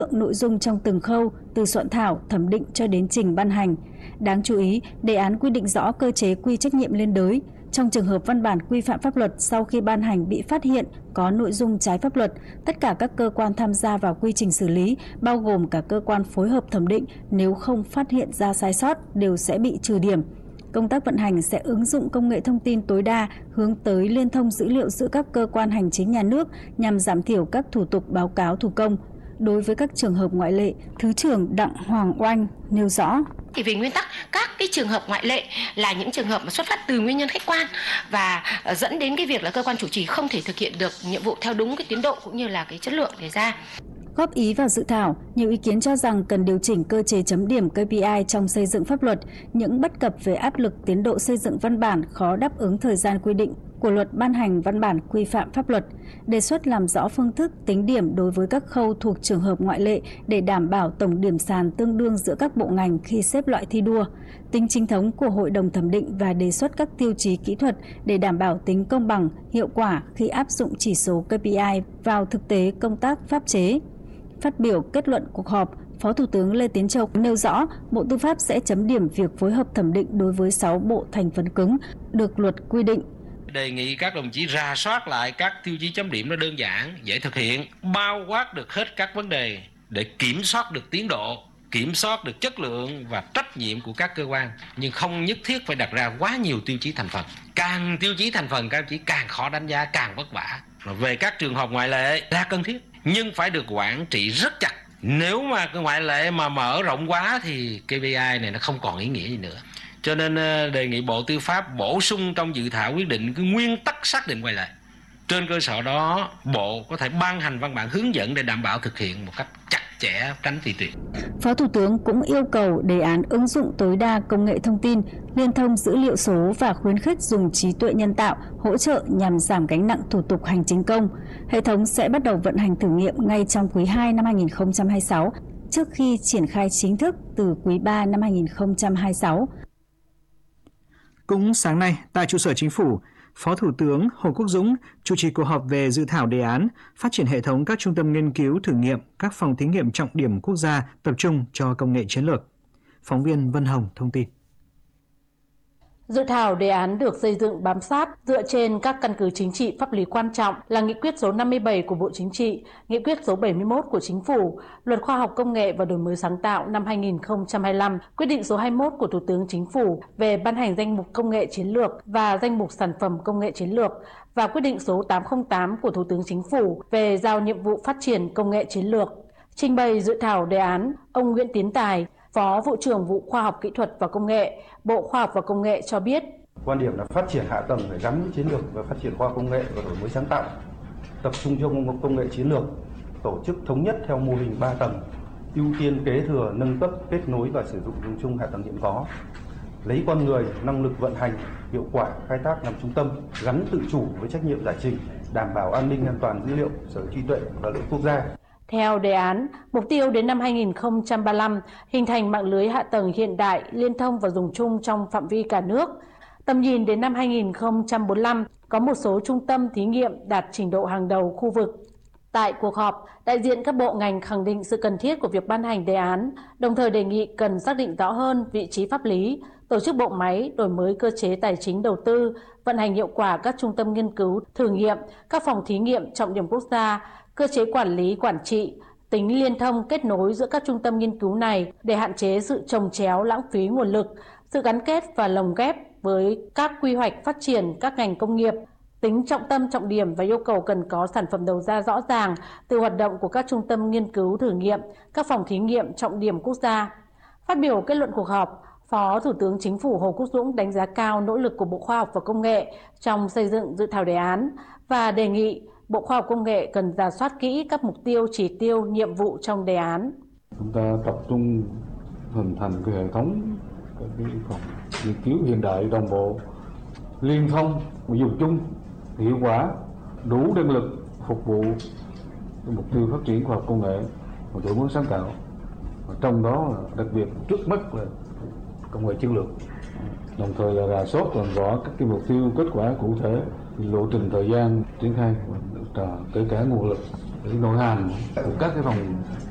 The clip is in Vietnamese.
nội dung trong từng khâu, từ soạn thảo, thẩm định cho đến trình ban hành. Đáng chú ý, đề án quy định rõ cơ chế quy trách nhiệm liên đới. Trong trường hợp văn bản quy phạm pháp luật sau khi ban hành bị phát hiện có nội dung trái pháp luật, tất cả các cơ quan tham gia vào quy trình xử lý, bao gồm cả cơ quan phối hợp thẩm định, nếu không phát hiện ra sai sót đều sẽ bị trừ điểm. Công tác vận hành sẽ ứng dụng công nghệ thông tin tối đa, hướng tới liên thông dữ liệu giữa các cơ quan hành chính nhà nước nhằm giảm thiểu các thủ tục báo cáo thủ công. Đối với các trường hợp ngoại lệ, Thứ trưởng Đặng Hoàng Oanh nêu rõ. Thì về nguyên tắc, các cái trường hợp ngoại lệ là những trường hợp mà xuất phát từ nguyên nhân khách quan và dẫn đến cái việc là cơ quan chủ trì không thể thực hiện được nhiệm vụ theo đúng cái tiến độ cũng như là cái chất lượng đề ra. Góp ý vào dự thảo, nhiều ý kiến cho rằng cần điều chỉnh cơ chế chấm điểm KPI trong xây dựng pháp luật, những bất cập về áp lực tiến độ xây dựng văn bản khó đáp ứng thời gian quy định của luật ban hành văn bản quy phạm pháp luật, đề xuất làm rõ phương thức tính điểm đối với các khâu thuộc trường hợp ngoại lệ để đảm bảo tổng điểm sàn tương đương giữa các bộ ngành khi xếp loại thi đua, tính chính thống của hội đồng thẩm định và đề xuất các tiêu chí kỹ thuật để đảm bảo tính công bằng, hiệu quả khi áp dụng chỉ số KPI vào thực tế công tác pháp chế. Phát biểu kết luận cuộc họp, Phó Thủ tướng Lê Tiến Châu nêu rõ Bộ Tư pháp sẽ chấm điểm việc phối hợp thẩm định đối với 6 bộ thành phần cứng được luật quy định. Đề nghị các đồng chí rà soát lại các tiêu chí chấm điểm nó đơn giản, dễ thực hiện, bao quát được hết các vấn đề để kiểm soát được tiến độ, kiểm soát được chất lượng và trách nhiệm của các cơ quan, nhưng không nhất thiết phải đặt ra quá nhiều tiêu chí thành phần. Càng tiêu chí thành phần các đồng chí càng khó đánh giá, càng vất vả. Về các trường hợp ngoại lệ là cần thiết, nhưng phải được quản trị rất chặt. Nếu mà cái ngoại lệ mà mở rộng quá thì KPI này nó không còn ý nghĩa gì nữa. Cho nên đề nghị Bộ Tư pháp bổ sung trong dự thảo quyết định cái nguyên tắc xác định ngoại lệ. Trên cơ sở đó, Bộ có thể ban hành văn bản hướng dẫn để đảm bảo thực hiện một cách chặt chẽ, tránh tùy tiện. Phó Thủ tướng cũng yêu cầu đề án ứng dụng tối đa công nghệ thông tin, liên thông dữ liệu số và khuyến khích dùng trí tuệ nhân tạo hỗ trợ nhằm giảm gánh nặng thủ tục hành chính công. Hệ thống sẽ bắt đầu vận hành thử nghiệm ngay trong quý 2 năm 2026, trước khi triển khai chính thức từ quý 3 năm 2026. Cũng sáng nay, tại trụ sở Chính phủ, Phó Thủ tướng Hồ Quốc Dũng chủ trì cuộc họp về dự thảo đề án phát triển hệ thống các trung tâm nghiên cứu thử nghiệm, các phòng thí nghiệm trọng điểm quốc gia tập trung cho công nghệ chiến lược. Phóng viên Vân Hồng thông tin. Dự thảo đề án được xây dựng bám sát dựa trên các căn cứ chính trị pháp lý quan trọng là Nghị quyết số 57 của Bộ Chính trị, Nghị quyết số 71 của Chính phủ, Luật Khoa học Công nghệ và Đổi mới sáng tạo năm 2025, Quyết định số 21 của Thủ tướng Chính phủ về ban hành danh mục công nghệ chiến lược và danh mục sản phẩm công nghệ chiến lược và Quyết định số 808 của Thủ tướng Chính phủ về giao nhiệm vụ phát triển công nghệ chiến lược. Trình bày dự thảo đề án, ông Nguyễn Tiến Tài, Phó Vụ trưởng Vụ Khoa học Kỹ thuật và Công nghệ, Bộ Khoa học và Công nghệ cho biết. Quan điểm là phát triển hạ tầng phải gắn với chiến lược và phát triển khoa học công nghệ và đổi mới sáng tạo. Tập trung cho công nghệ chiến lược, tổ chức thống nhất theo mô hình 3 tầng, ưu tiên kế thừa, nâng cấp, kết nối và sử dụng dùng chung hạ tầng hiện có. Lấy con người, năng lực vận hành, hiệu quả khai thác làm trung tâm, gắn tự chủ với trách nhiệm giải trình, đảm bảo an ninh an toàn dữ liệu, sở hữu trí tuệ và lợi ích quốc gia. Theo đề án, mục tiêu đến năm 2035 hình thành mạng lưới hạ tầng hiện đại, liên thông và dùng chung trong phạm vi cả nước. Tầm nhìn đến năm 2045 có một số trung tâm thí nghiệm đạt trình độ hàng đầu khu vực. Tại cuộc họp, đại diện các bộ ngành khẳng định sự cần thiết của việc ban hành đề án, đồng thời đề nghị cần xác định rõ hơn vị trí pháp lý, tổ chức bộ máy, đổi mới cơ chế tài chính đầu tư, vận hành hiệu quả các trung tâm nghiên cứu, thử nghiệm, các phòng thí nghiệm trọng điểm quốc gia, cơ chế quản lý, quản trị, tính liên thông kết nối giữa các trung tâm nghiên cứu này để hạn chế sự chồng chéo, lãng phí nguồn lực, sự gắn kết và lồng ghép với các quy hoạch phát triển các ngành công nghiệp, tính trọng tâm trọng điểm và yêu cầu cần có sản phẩm đầu ra rõ ràng từ hoạt động của các trung tâm nghiên cứu thử nghiệm, các phòng thí nghiệm trọng điểm quốc gia. Phát biểu kết luận cuộc họp, Phó Thủ tướng Chính phủ Hồ Quốc Dũng đánh giá cao nỗ lực của Bộ Khoa học và Công nghệ trong xây dựng dự thảo đề án và đề nghị Bộ Khoa học Công nghệ cần rà soát kỹ các mục tiêu, chỉ tiêu, nhiệm vụ trong đề án. Chúng ta tập trung hình thành cái hệ thống cái phòng nghiên cứu hiện đại đồng bộ, liên thông, dùng chung, hiệu quả, đủ năng lực phục vụ mục tiêu phát triển khoa học công nghệ và đổi mới sáng tạo. Và trong đó là đặc biệt trước mắt là công nghệ chiến lược. Đồng thời là rà soát làm rõ các cái mục tiêu, kết quả cụ thể, lộ trình thời gian triển khai và kể cả nguồn lực để nội hàm của các cái phòng